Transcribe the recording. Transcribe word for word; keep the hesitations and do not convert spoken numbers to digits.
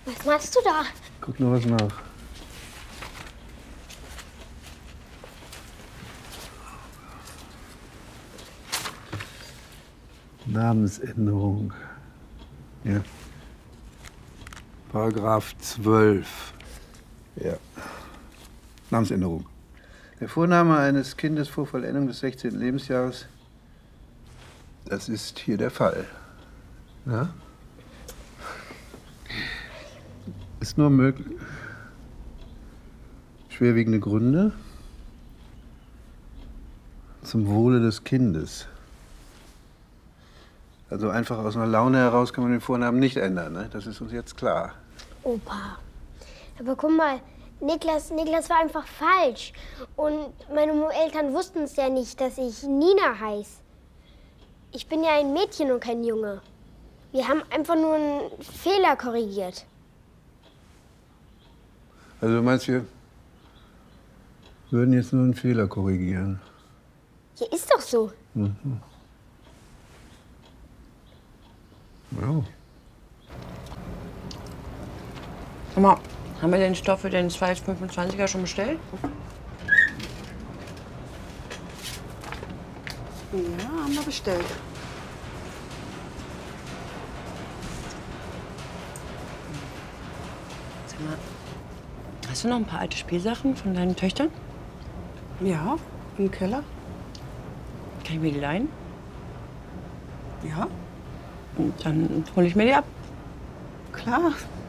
Was machst du da? Guck nur was nach. Namensänderung. Ja. Paragraph zwölf. Ja. Namensänderung. Der Vorname eines Kindes vor Vollendung des sechzehnten Lebensjahres, das ist hier der Fall. Ja? Ist nur möglich. Schwerwiegende Gründe zum Wohle des Kindes. Also einfach aus einer Laune heraus kann man den Vornamen nicht ändern, ne? Das ist uns jetzt klar. Opa. Aber guck mal, Niklas, Niklas war einfach falsch. Und meine Eltern wussten es ja nicht, dass ich Nina heiße. Ich bin ja ein Mädchen und kein Junge. Wir haben einfach nur einen Fehler korrigiert. Also du meinst, wir würden jetzt nur einen Fehler korrigieren? Ja, ist doch so. Mhm. Ja. Sag mal, haben wir den Stoff für den zwei fünfundzwanziger schon bestellt? Ja, haben wir bestellt. Sag mal, hast du noch ein paar alte Spielsachen von deinen Töchtern? Ja, im Keller. Kann ich mir die leihen? Ja, Und dann hole ich mir die ab. klar.